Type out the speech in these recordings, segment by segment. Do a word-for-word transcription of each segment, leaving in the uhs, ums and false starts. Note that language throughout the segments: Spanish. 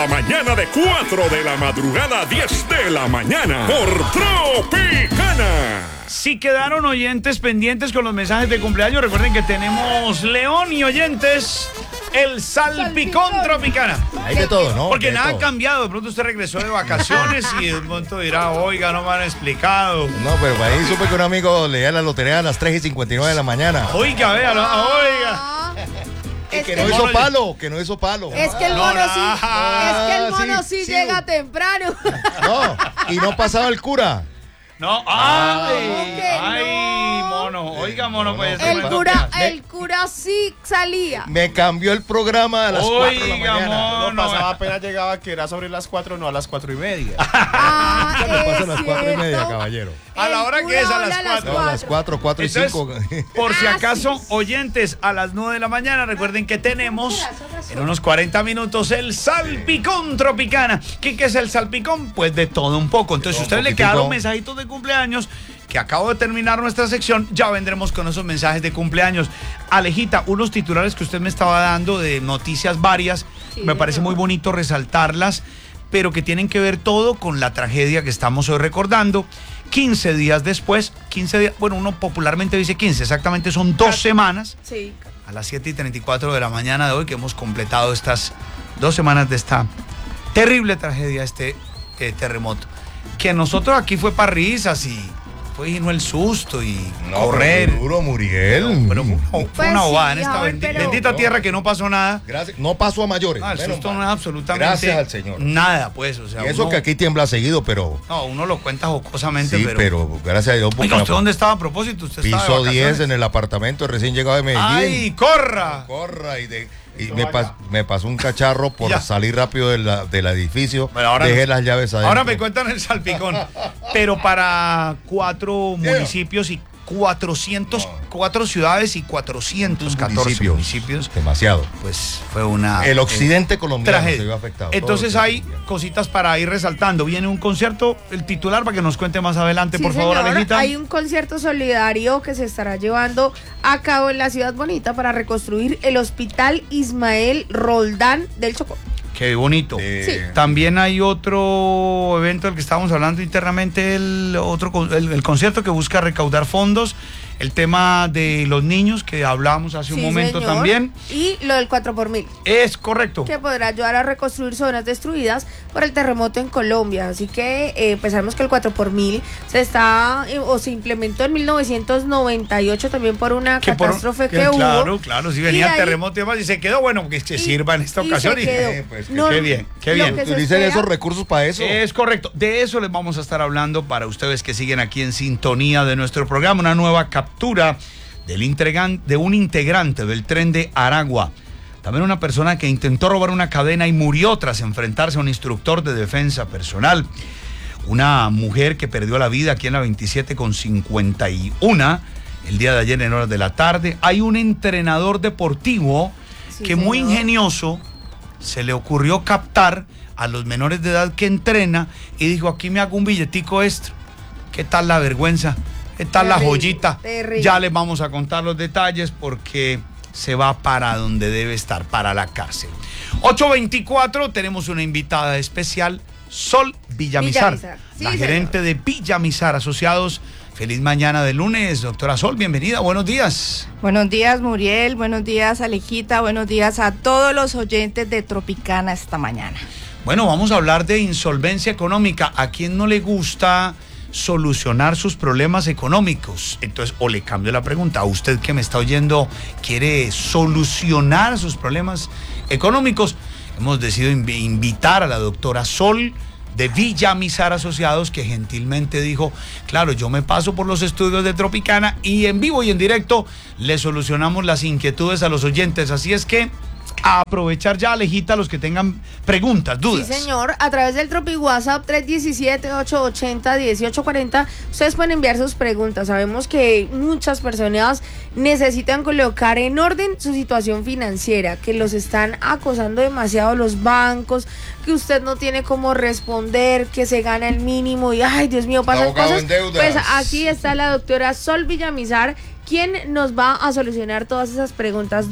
la mañana de cuatro de la madrugada a diez de la mañana por Tropicana. Si quedaron oyentes pendientes con los mensajes de cumpleaños, recuerden que tenemos León y oyentes, el Salpicón Tropicana. Hay de todo, ¿no? Porque de nada todo. ha cambiado. De pronto usted regresó de vacaciones y de pronto dirá, oiga, no me han explicado. No, pero ahí supe que un amigo leía la lotería a las tres y cincuenta y nueve de la mañana. Oiga, vea, oiga. Y Es que que, no hizo palo, que no hizo palo. es que el No, mono sí, no. es que el Ah, mono sí, sí, sí. llega temprano. No, y no pasaba el cura. No, ay, ¿Cómo que ay, no? mono. Oiga, mono, pues. El bueno, cura, ¿qué? el cura sí salía. Me cambió el programa a las cuatro de la Oiga, mañana. mono. No pasaba, apenas llegaba que era sobre las cuatro, no a las cuatro y media. Ah, ¿Qué le pasa a es las cuatro y media, cierto. caballero? ¿A la El hora que cura es? A las habla cuatro. No, a las cuatro, cuatro y cinco. Entonces, por si Ah, acaso, sí. oyentes, a las nueve de la mañana, recuerden que tenemos en unos cuarenta minutos el Salpicón Tropicana. ¿Qué, qué es el Salpicón? Pues de todo un poco. Entonces, si todo un ustedes le poquitico. quedaron mensajitos de cumpleaños, que acabo de terminar nuestra sección, ya vendremos con esos mensajes de cumpleaños. Alejita, unos titulares que usted me estaba dando de noticias varias, Sí, me parece señor. muy bonito resaltarlas, pero que tienen que ver todo con la tragedia que estamos hoy recordando. quince días después, quince días, bueno, uno popularmente dice quince, exactamente son dos semanas, Sí. a las siete y treinta y cuatro de la mañana de hoy, que hemos completado estas dos semanas de esta terrible tragedia, este eh, terremoto. Que nosotros aquí fue para risas y fue y no el susto y correr. pero duro, Muriel. Pero fue, fue Pues una sí, bobada en esta Javier, bendi- pero- bendita tierra que no pasó nada. Gracias. No pasó a mayores. No, el menos susto mal. no es absolutamente Gracias al Señor. nada, pues. O sea, Y eso uno- que aquí tiembla seguido, pero No, uno lo cuenta jocosamente, sí, pero. pero, gracias a Dios. porque Oiga, ¿usted la- dónde estaba a propósito? ¿Usted estaba de Piso vacaciones? diez en el apartamento recién llegado de Medellín. ¡Ay, corra! Corra y, de, y me, pas- me pasó un cacharro por Ya. salir rápido de la- del edificio. Bueno, ahora Dejé no- las llaves adentro. Ahora me cuentan el salpicón. Pero para cuatro municipios y cuatrocientos, cuatro ciudades y cuatrocientos catorce municipios, Demasiado. pues fue una El occidente eh, colombiano tragedia. se vio afectado. todo Entonces el hay occidente. cositas para ir resaltando. Viene un concierto, el titular para que nos cuente más adelante, Sí, por favor, señor. Alejita. Hay un concierto solidario que se estará llevando a cabo en la Ciudad Bonita para reconstruir el Hospital Ismael Roldán del Chocó. Qué bonito. Eh, Sí. También hay otro evento del que estábamos hablando internamente, el otro con- el, el concierto que busca recaudar fondos, el tema de los niños que hablábamos hace un Sí, momento señor. también. Y lo del cuatro por mil, Es correcto. que podrá ayudar a reconstruir zonas destruidas por el terremoto en Colombia. Así que eh, pues sabemos que el cuatro por mil se está eh, o se implementó en mil novecientos noventa y ocho también por una Que por- catástrofe que, que hubo. Claro, claro, si venía Y el ahí- terremoto y demás y se quedó, bueno, que se y- sirva en esta y ocasión. se y- quedó. Eh, pues, que- No, qué bien, qué lo bien. que se Utilicen espera- esos recursos para eso. Es correcto. De eso les vamos a estar hablando para ustedes que siguen aquí en sintonía de nuestro programa. Una nueva captura del integran- de un integrante del tren de Aragua. También una persona que intentó robar una cadena y murió tras enfrentarse a un instructor de defensa personal. Una mujer que perdió la vida aquí en la veintisiete con cincuenta y uno el día de ayer en horas de la tarde. Hay un entrenador deportivo Sí, que muy señor. ingenioso se le ocurrió captar a los menores de edad que entrena y dijo, aquí me hago un billetico extra. ¿Qué tal la vergüenza? ¿Qué tal la Terrible, joyita? terrible. Ya les vamos a contar los detalles porque se va para donde debe estar, para la cárcel. ocho veinticuatro, tenemos una invitada especial, Sol Villamizar, Villamizar. Sí, la señor. gerente de Villamizar Asociados. Feliz mañana de lunes, doctora Sol, bienvenida, buenos días. Buenos días, Muriel. Buenos días, Alejita. Buenos días a todos los oyentes de Tropicana esta mañana. Bueno, vamos a hablar de insolvencia económica. ¿A quién no le gusta solucionar sus problemas económicos? Entonces, o le cambio la pregunta, a usted que me está oyendo, ¿quiere solucionar sus problemas económicos? Hemos decidido invi- invitar a la doctora Sol de Villamizar Asociados, que gentilmente dijo, claro, yo me paso por los estudios de Tropicana y en vivo y en directo le solucionamos las inquietudes a los oyentes. Así es que a aprovechar ya, Alejita, los que tengan preguntas, dudas. Sí, señor. A través del Tropi WhatsApp tres uno siete, ocho ocho cero, uno ocho cuatro cero, ustedes pueden enviar sus preguntas. Sabemos que muchas personas necesitan colocar en orden su situación financiera, que los están acosando demasiado los bancos, que usted no tiene cómo responder, que se gana el mínimo y, ay, Dios mío, pasan Abogado cosas. en deudas. Pues aquí está la doctora Sol Villamizar, quien nos va a solucionar todas esas preguntas. Doc,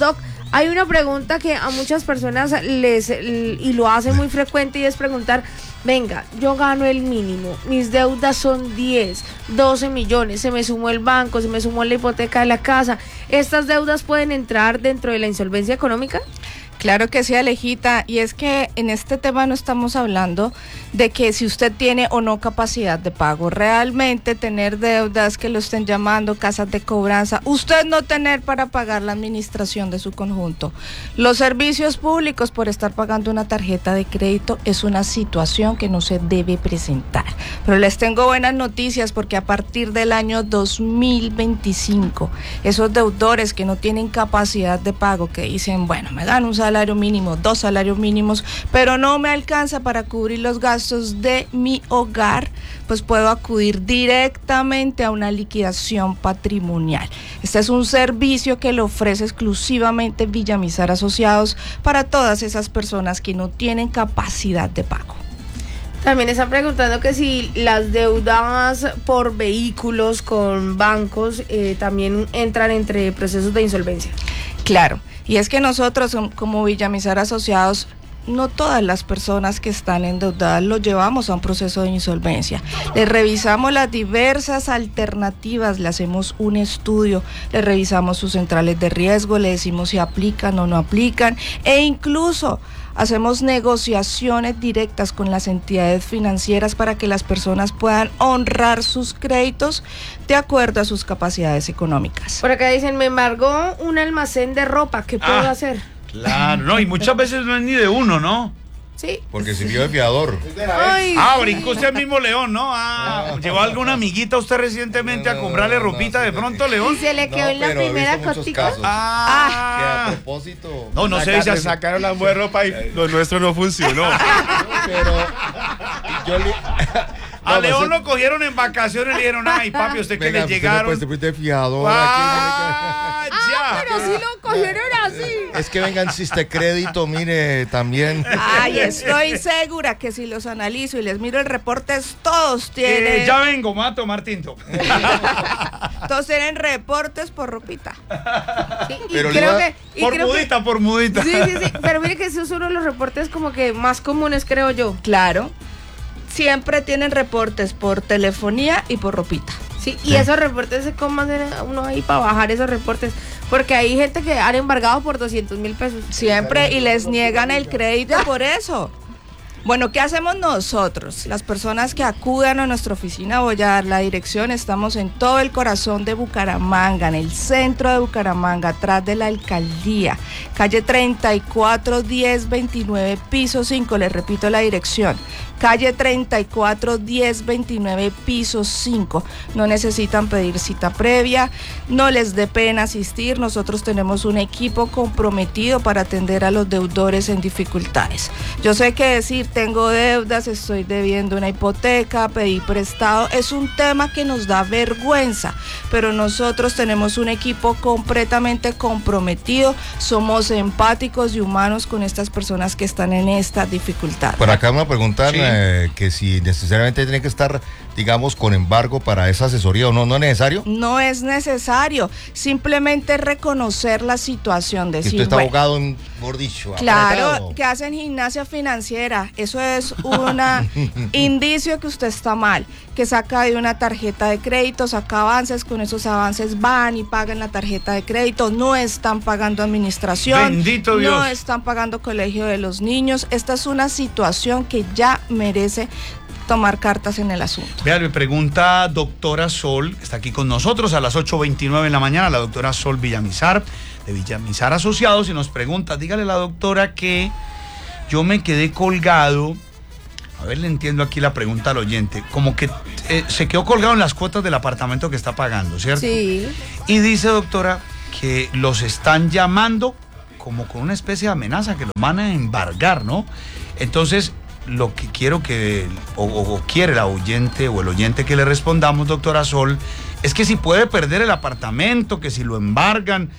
Hay una pregunta que a muchas personas les, y lo hace muy frecuente, y es preguntar, venga, yo gano el mínimo, mis deudas son diez, doce millones, se me sumó el banco, se me sumó la hipoteca de la casa, ¿estas deudas pueden entrar dentro de la insolvencia económica? Claro que sí, Alejita, y es que en este tema no estamos hablando de que si usted tiene o no capacidad de pago, realmente tener deudas que lo estén llamando casas de cobranza, usted no tener para pagar la administración de su conjunto, los servicios públicos por estar pagando una tarjeta de crédito es una situación que no se debe presentar. Pero les tengo buenas noticias porque a partir del año dos mil veinticinco, esos deudores que no tienen capacidad de pago, que dicen, bueno, me gano un salario salario mínimo, dos salarios mínimos, pero no me alcanza para cubrir los gastos de mi hogar, pues puedo acudir directamente a una liquidación patrimonial. Este es un servicio que le ofrece exclusivamente Villamizar Asociados para todas esas personas que no tienen capacidad de pago. También están preguntando que si las deudas por vehículos con bancos eh, también entran entre procesos de insolvencia. Claro, y es que nosotros como Villamizar Asociados, no todas las personas que están endeudadas lo llevamos a un proceso de insolvencia. Les revisamos las diversas alternativas, le hacemos un estudio, le revisamos sus centrales de riesgo, le decimos si aplican o no aplican, e incluso hacemos negociaciones directas con las entidades financieras para que las personas puedan honrar sus créditos de acuerdo a sus capacidades económicas. Por acá dicen, me embargó un almacén de ropa, ¿qué puedo Ah. hacer? Claro, no, y muchas veces no es ni de uno, ¿no? Sí. Porque sirvió de fiador. Ay, Ah, brincó usted mismo, León, ¿no? Ah, ¿llevó alguna amiguita usted recientemente No, no, a comprarle no, no, ropita sí, de sí. pronto, León? y se le quedó No, en la pero he primera visto muchos costica. casos. Que Ah, a propósito. no, no se Saca- dice así. Sacaron la buena ropa y lo nuestro no funcionó. Pero yo le. A No, León pues, lo cogieron en vacaciones y le dijeron, ay, papi, usted que venga, le usted me llegaron. puede servir de fiador. Ah, aquí, ya. Pero sí lo cogieron así. venga. Es que vengan, si este crédito, mire, también. Ay, estoy segura que si los analizo y les miro el reporte, todos tienen, Eh, ya vengo, me voy a tomar tinto. todos tienen reportes por ropita. Sí, y Pero le creo iba- que... y Por creo que- mudita, por mudita. Sí, sí, sí, pero mire que esos son uno de los reportes como que más comunes, creo yo. Claro, siempre tienen reportes por telefonía y por ropita. Sí, y esos reportes, ¿cómo hacer uno ahí para bajar esos reportes? Porque hay gente que han embargado por doscientos mil pesos. Siempre, y les niegan el crédito por eso. Bueno, ¿qué hacemos nosotros? Las personas que acudan a nuestra oficina, voy a dar la dirección, estamos en todo el corazón de Bucaramanga, en el centro de Bucaramanga, atrás de la alcaldía, calle treinta y cuatro diez veintinueve, piso cinco, les repito la dirección, calle treinta y cuatro diez veintinueve, piso cinco. No necesitan pedir cita previa, no les dé pena asistir, nosotros tenemos un equipo comprometido para atender a los deudores en dificultades. Yo sé que decir tengo deudas, estoy debiendo una hipoteca, pedí prestado, es un tema que nos da vergüenza, pero nosotros tenemos un equipo completamente comprometido, somos empáticos y humanos con estas personas que están en esta dificultad. Por acá me preguntan Sí. eh, que si necesariamente tiene que estar, digamos, con embargo para esa asesoría o no, ¿no es necesario? No es necesario, simplemente reconocer la situación, Que decir, usted está bueno, abogado, en, por dicho, claro, apretado. que hacen gimnasia financiera, eso es un indicio que usted está mal, que saca de una tarjeta de crédito, saca avances, con esos avances van y pagan la tarjeta de crédito, no están pagando administración, Bendito Dios. no están pagando colegio de los niños, esta es una situación que ya merece tomar cartas en el asunto. Vea, me pregunta doctora Sol, que está aquí con nosotros a las ocho veintinueve en la mañana, la doctora Sol Villamizar, de Villamizar Asociados, y nos pregunta, dígale a la doctora que yo me quedé colgado, a ver, le entiendo aquí la pregunta al oyente, como que eh, se quedó colgado en las cuotas del apartamento que está pagando, ¿cierto? Sí. Y dice, doctora, que los están llamando como con una especie de amenaza, que los van a embargar, ¿no? Entonces, lo que quiero que, o, o, o quiere la oyente o el oyente que le respondamos, doctora Sol, es que si puede perder el apartamento, que si lo embargan,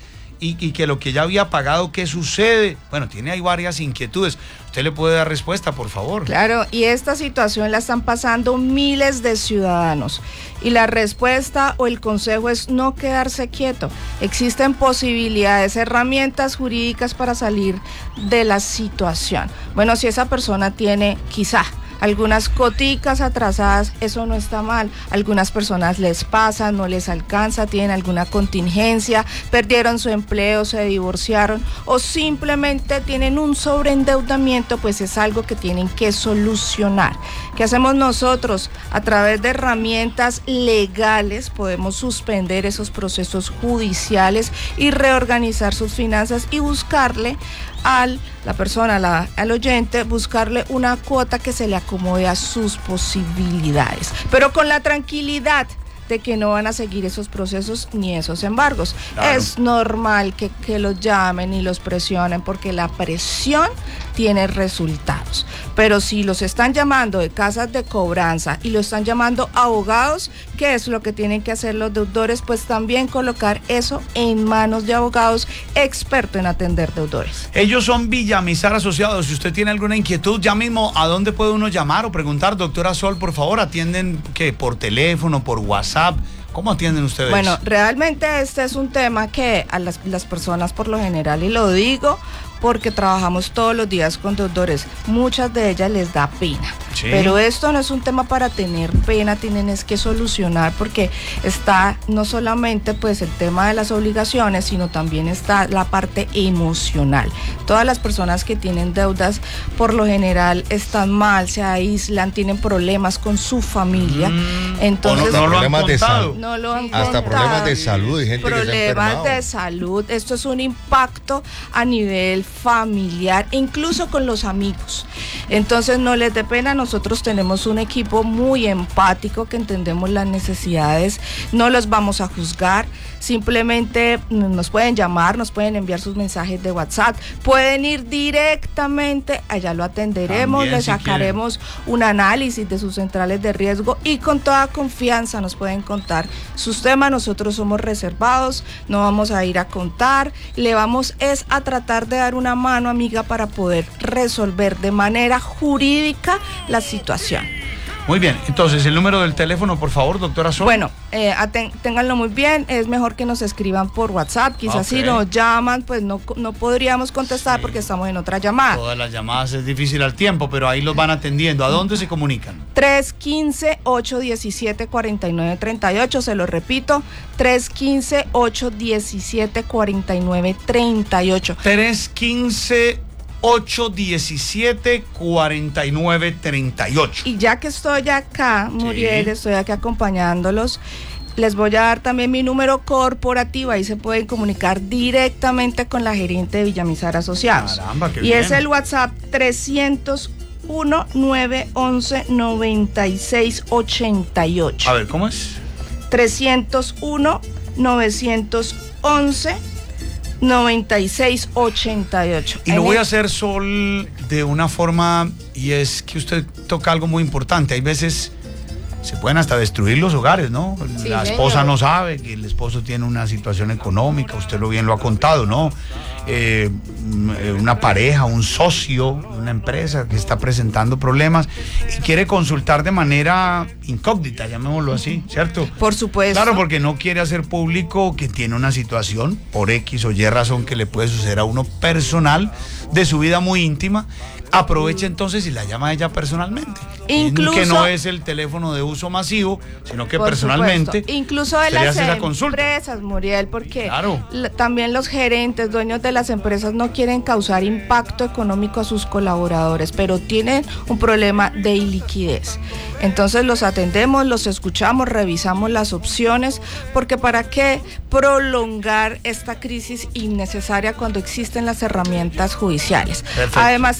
y, y que lo que ya había pagado, ¿qué sucede? Bueno, tiene ahí varias inquietudes. ¿Usted le puede dar respuesta, por favor? Claro, y esta situación la están pasando miles de ciudadanos. Y la respuesta o el consejo es no quedarse quieto. Existen posibilidades, herramientas jurídicas para salir de la situación. Bueno, si esa persona tiene quizá algunas coticas atrasadas, eso no está mal. Algunas personas les pasa, no les alcanza, tienen alguna contingencia, perdieron su empleo, se divorciaron o simplemente tienen un sobreendeudamiento, pues es algo que tienen que solucionar. ¿Qué hacemos nosotros? A través de herramientas legales podemos suspender esos procesos judiciales y reorganizar sus finanzas y buscarle al la persona, la, al oyente, buscarle una cuota que se le acomode a sus posibilidades, pero con la tranquilidad de que no van a seguir esos procesos ni esos embargos. Claro. Es normal que, que los llamen y los presionen porque la presión tiene resultados, pero si los están llamando de casas de cobranza y lo están llamando abogados, ¿qué es lo que tienen que hacer los deudores? Pues también colocar eso en manos de abogados expertos en atender deudores. Ellos son Villamizar Asociados. Si usted tiene alguna inquietud, ya mismo, ¿a dónde puede uno llamar o preguntar? Doctora Sol, por favor, ¿atienden qué? ¿Por teléfono, por WhatsApp? ¿Cómo atienden ustedes? Bueno, realmente este es un tema que a las, las personas por lo general, y lo digo porque trabajamos todos los días con deudores, muchas de ellas les da pena. Sí. Pero esto no es un tema para tener pena, tienen es que solucionar, porque está no solamente pues el tema de las obligaciones, sino también está la parte emocional. Todas las personas que tienen deudas por lo general están mal, se aíslan, tienen problemas con su familia. Mm, no, entonces no lo problemas de salud. No lo han Hasta contado. Problemas de salud y gente problemas que se ha enfermado. de salud. Esto es un impacto a nivel familiar, incluso con los amigos. Entonces no les dé pena, nosotros tenemos un equipo muy empático que entendemos las necesidades, no los vamos a juzgar, simplemente nos pueden llamar, nos pueden enviar sus mensajes de WhatsApp, pueden ir directamente, allá lo atenderemos, también, les sacaremos si un análisis de sus centrales de riesgo y con toda confianza nos pueden contar sus temas. Nosotros somos reservados, no vamos a ir a contar, le vamos es a tratar de dar una mano amiga para poder resolver de manera jurídica la situación. Muy bien, entonces el número del teléfono, por favor, doctora Sol. Bueno, eh, aten, ténganlo muy bien, es mejor que nos escriban por WhatsApp, quizás okay. Si nos llaman, pues no, no podríamos contestar sí. Porque estamos en otra llamada. Todas las llamadas es difícil al tiempo, pero ahí los van atendiendo. ¿A dónde se comunican? tres uno cinco, ocho uno siete, cuatro nueve tres ocho, se lo repito, tres uno cinco, ocho uno siete, cuatro nueve tres ocho. tres uno cinco, ocho uno siete, cuatro nueve tres ocho. Y ya que estoy acá, Muriel, sí. Estoy aquí acompañándolos, les voy a dar también mi número corporativo, ahí se pueden comunicar directamente con la gerente de Villamizar Asociados. Caramba, qué y bien. Es el WhatsApp trescientos uno, nueve once, noventa y seis ochenta y ocho. A ver, ¿cómo es? trescientos uno, novecientos once, noventa y seis ochenta y ocho. Y lo voy a hacer, Sol, de una forma, y es que usted toca algo muy importante. Hay veces se pueden hasta destruir los hogares, ¿no? Sí, la esposa señor. no sabe que el esposo tiene una situación económica, usted lo bien lo ha contado, ¿no? Eh, una pareja, un socio, una empresa que está presentando problemas y quiere consultar de manera incógnita, llamémoslo así, ¿cierto? Por supuesto. Claro, porque no quiere hacer público que tiene una situación por X o Y razón que le puede suceder a uno personal de su vida muy íntima. Aprovecha entonces y la llama a ella personalmente. Incluso, que no es el teléfono de uso masivo, sino que personalmente. Supuesto. Incluso de las empresas, Muriel, porque claro. la, también los gerentes, dueños de las empresas no quieren causar impacto económico a sus colaboradores, pero tienen un problema de iliquidez. Entonces los atendemos, los escuchamos, revisamos las opciones, porque ¿para qué prolongar esta crisis innecesaria cuando existen las herramientas judiciales? Perfecto. Además también les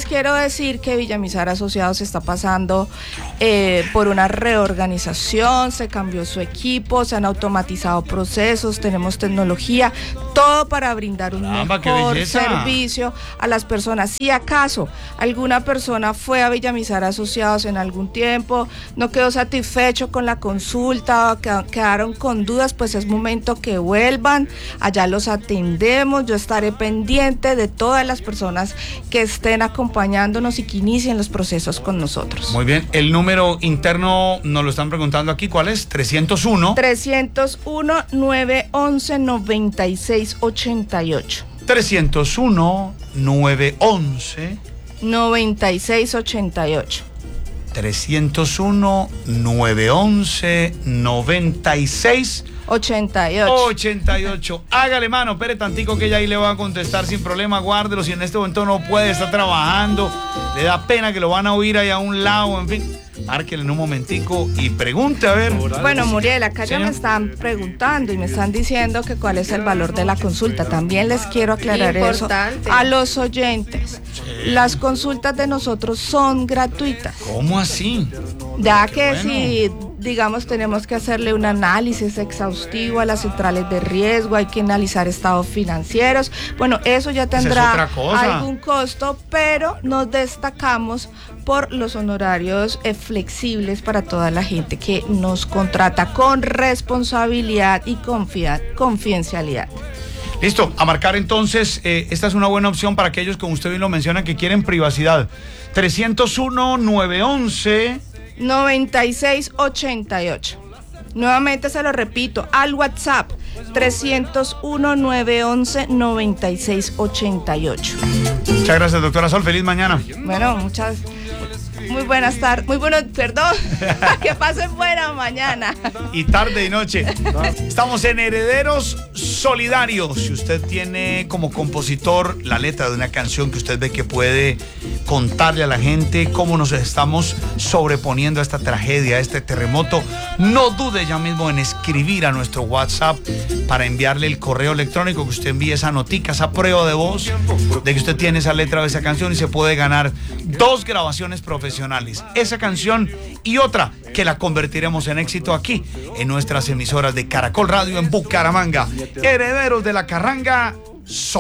quiero decir que Villamizar Asociados está pasando eh, por una reorganización, se cambió su equipo, se han automatizado procesos, tenemos tecnología, todo para brindar un Caramba, qué mejor belleza. servicio a las personas. Si acaso alguna persona fue a Villamizar Asociados en algún tiempo, no quedó satisfecho con la consulta, o que- quedaron con dudas, pues es momento que vuelvan, allá los atendemos, yo estaré pendiente de todas las personas que estén acompañándonos y que inicien los procesos con nosotros. Muy bien, el número interno nos lo están preguntando aquí, ¿cuál es? trescientos uno. trescientos uno, nueve once, noventa y seis ochenta y ocho. trescientos uno, nueve once. noventa y seis ochenta y ocho. trescientos uno, nueve once, noventa y seis ochenta y ocho. ochenta y ocho. Hágale, mano, espere tantico que ya ahí le va a contestar sin problema, guárdelo. Si en este momento no puede, está trabajando, le da pena que lo van a oír ahí a un lado, en fin, márquele en un momentico y pregunte, a ver. Bueno, Muriel, acá ya Señor. me están preguntando y me están diciendo que cuál es el valor de la consulta. También les quiero aclarar Importante. eso a los oyentes. Las consultas de nosotros son gratuitas. ¿Cómo así? Ya Qué que bueno. si, digamos, tenemos que hacerle un análisis exhaustivo a las centrales de riesgo, hay que analizar estados financieros, bueno, eso ya Esa es tendrá otra cosa. algún costo, pero nos destacamos por los honorarios eh, flexibles para toda la gente que nos contrata con responsabilidad y confia- confidencialidad. Listo, a marcar entonces, eh, esta es una buena opción para aquellos, como usted bien lo menciona, que quieren privacidad. trescientos uno, nueve once. noventa y seis ochenta y ocho. Nuevamente se lo repito, al WhatsApp trescientos uno, nueve once, noventa y seis ochenta y ocho. Muchas gracias, doctora Sol. Feliz mañana. Bueno, muchas, muy buenas tardes, muy buenos, perdón, que pasen buena mañana. Y tarde y noche. Estamos en Herederos Solidarios. Si usted tiene como compositor la letra de una canción que usted ve que puede contarle a la gente cómo nos estamos sobreponiendo a esta tragedia, a este terremoto, no dude ya mismo en escribir a nuestro WhatsApp para enviarle el correo electrónico, que usted envíe esa notica, esa prueba de voz de que usted tiene esa letra de esa canción, y se puede ganar dos grabaciones profesionales, esa canción y otra que la convertiremos en éxito aquí en nuestras emisoras de Caracol Radio en Bucaramanga. Herederos de la Carranga.